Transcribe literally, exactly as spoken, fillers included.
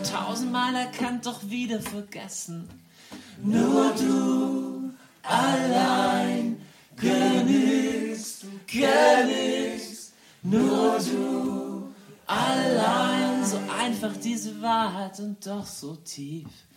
tausendmal erkannt, doch wieder vergessen. Nur du allein genügst, genügst. Nur du allein, so einfach diese Wahrheit und doch so tief.